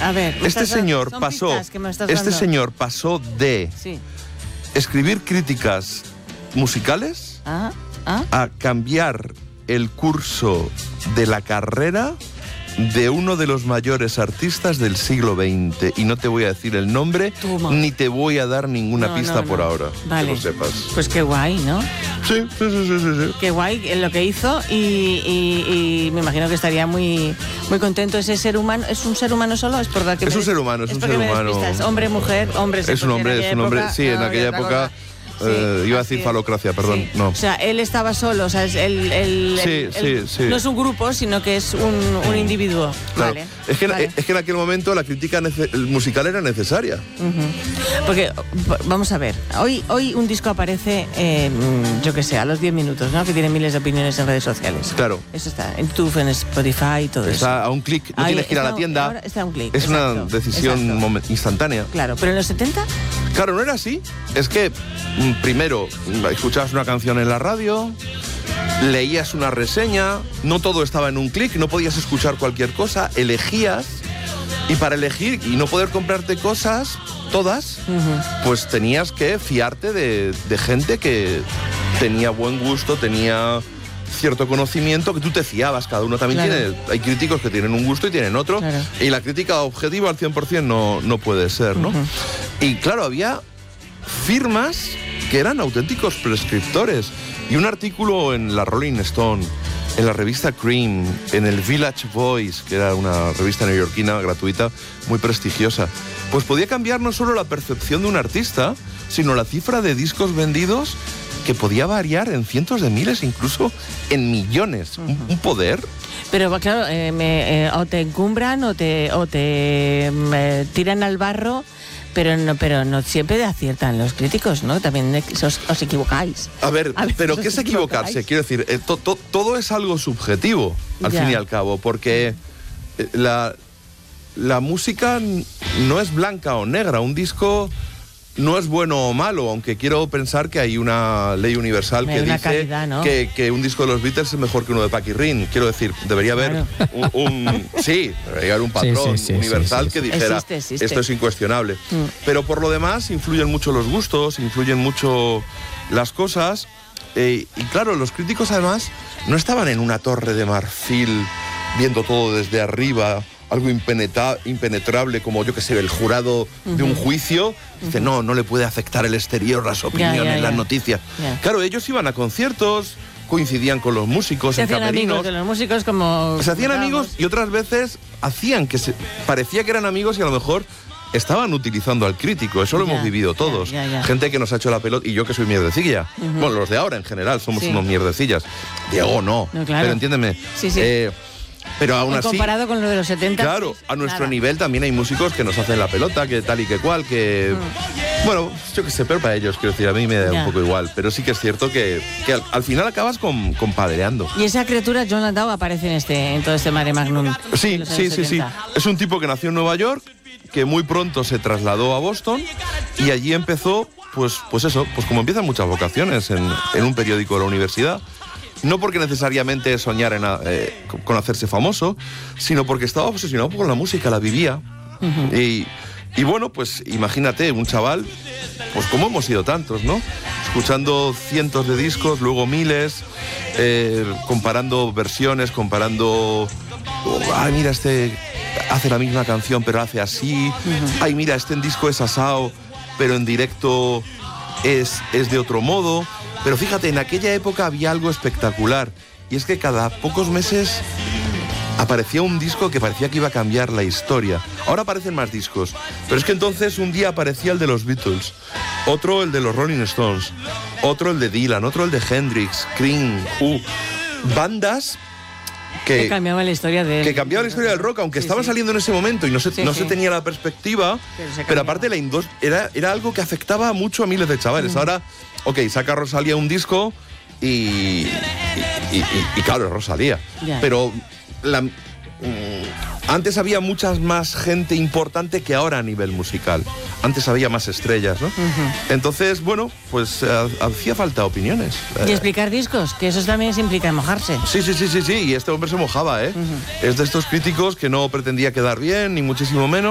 A ver, este señor pasó de escribir críticas musicales a cambiar el curso de la carrera de uno de los mayores artistas del siglo XX. Y no te voy a decir el nombre, ni te voy a dar ninguna pista por ahora. Vale. Que lo sepas. Pues qué guay, ¿no? Sí. Qué guay lo que hizo y me imagino que estaría muy contento ese ser humano. ¿Es un ser humano solo? Es por dar que es un ser humano, es un ser humano. ¿Es hombre, mujer? Hombre, es un hombre, sí, en aquella época... iba a decir falocracia, perdón. Sí. No. O sea, él estaba solo, o sea, es sí. No es un grupo, sino que es un individuo. Claro. Vale. Es que en aquel momento la crítica musical era necesaria. Porque, vamos a ver, hoy un disco aparece, yo qué sé, a los 10 minutos, ¿no? Que tiene miles de opiniones en redes sociales. Claro. Eso está en YouTube, en Spotify y todo eso. Está a un clic, no tienes que ir a la tienda. Ahora está a un clic. Es una decisión instantánea. Claro, pero en los 70... Claro, no era así. Es que primero escuchabas una canción en la radio, leías una reseña, no todo estaba en un clic, no podías escuchar cualquier cosa, elegías, y para elegir y no poder comprarte cosas, todas, pues tenías que fiarte de gente que tenía buen gusto, tenía cierto conocimiento, que tú te fiabas. Cada uno también tiene, hay críticos que tienen un gusto y tienen otro, y la crítica objetiva al 100% no puede ser, ¿no? Y claro, había firmas que eran auténticos prescriptores, y un artículo en la Rolling Stone, en la revista Cream, en el Village Voice, que era una revista neoyorquina gratuita muy prestigiosa, pues podía cambiar no solo la percepción de un artista, sino la cifra de discos vendidos, que podía variar en cientos de miles, incluso en millones. Un poder. Pero claro, o te encumbran o te tiran al barro, pero no siempre aciertan los críticos, ¿no? También os equivocáis. A ver, pero ¿qué es equivocarse? Quiero decir, todo es algo subjetivo, al fin y al cabo, porque la música no es blanca o negra. Un disco no es bueno o malo, aunque quiero pensar que hay una ley universal que dice calidad, ¿no? que un disco de los Beatles es mejor que uno de Paquirrín. Quiero decir, debería haber debería haber un patrón universal que dijera existe. Esto es incuestionable. Pero por lo demás influyen mucho los gustos, influyen mucho las cosas, y claro, los críticos además no estaban en una torre de marfil viendo todo desde arriba, algo impenetrable, como yo que sé, el jurado de un juicio. Dice, no le puede afectar el exterior, las opiniones, las noticias. Claro, ellos iban a conciertos, coincidían con los músicos en camerinos. De los músicos como... Se hacían amigos, y otras veces hacían que parecía que eran amigos, y a lo mejor estaban utilizando al crítico. Eso lo hemos vivido todos. Gente que nos ha hecho la pelota, y yo que soy mierdecilla. Bueno, los de ahora en general somos unos mierdecillas. Diego no, pero entiéndeme. Pero aún así, comparado con lo de los 70... Claro, a nuestro nivel también hay músicos que nos hacen la pelota, que tal y que cual, que... Bueno, yo qué sé, pero para ellos, quiero decir, a mí me da un poco igual. Pero sí que es cierto que al final acabas compadreando. Y esa criatura, John Landau, aparece en todo este Mare Magnum. Sí. Es un tipo que nació en Nueva York, que muy pronto se trasladó a Boston, y allí empezó, pues como empiezan muchas vocaciones en un periódico de la universidad. No porque necesariamente soñara con hacerse famoso, sino porque estaba obsesionado con la música, la vivía. Y bueno, pues imagínate, un chaval, pues como hemos sido tantos, ¿no? Escuchando cientos de discos, luego miles, comparando versiones, ay, mira, este hace la misma canción, pero hace así. Ay, mira, este en disco es asao, pero en directo es de otro modo. Pero fíjate, en aquella época había algo espectacular, y es que cada pocos meses aparecía un disco que parecía que iba a cambiar la historia. Ahora aparecen más discos, pero es que entonces un día aparecía el de los Beatles, otro el de los Rolling Stones, otro el de Dylan, otro el de Hendrix, Cream, bandas que cambiaban la historia del rock, aunque estaban saliendo en ese momento y no se tenía la perspectiva, pero aparte era algo que afectaba mucho a miles de chavales. Ahora, saca Rosalía un disco y claro, es Rosalía. Pero antes había muchas más gente importante que ahora a nivel musical. Antes había más estrellas, ¿no? Entonces, bueno, pues hacía falta opiniones. Y explicar discos, que eso también se implica mojarse. Sí, y este hombre se mojaba, Es de estos críticos que no pretendía quedar bien, ni muchísimo menos.